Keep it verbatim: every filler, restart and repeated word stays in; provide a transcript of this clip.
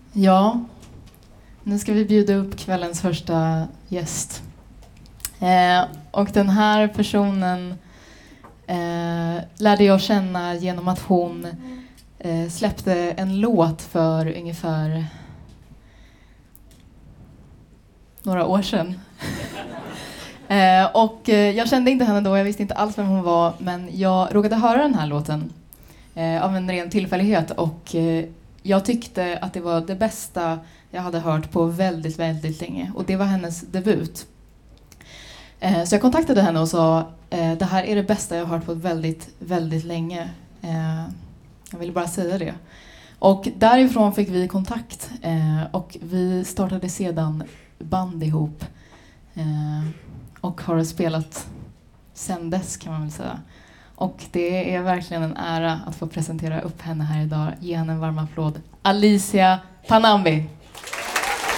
Ja, nu ska vi bjuda upp kvällens första gäst. Eh, och den här personen eh, lärde jag känna genom att hon eh, släppte en låt för ungefär några år sedan. eh, och eh, jag kände inte henne då, jag visste inte alls vem hon var, men jag råkade höra den här låten eh, av en ren tillfällighet och eh, jag tyckte att det var det bästa jag hade hört på väldigt, väldigt länge. Och det var hennes debut. Eh, så jag kontaktade henne och sa eh, det här är det bästa jag har hört på väldigt, väldigt länge. Eh, jag ville bara säga det. Och därifrån fick vi kontakt. Eh, och vi startade sedan band ihop. Eh, och har spelat sen dess, kan man väl säga. Och det är verkligen en ära att få presentera upp henne här idag. Ge henne en varm applåd. Alicia Panambi.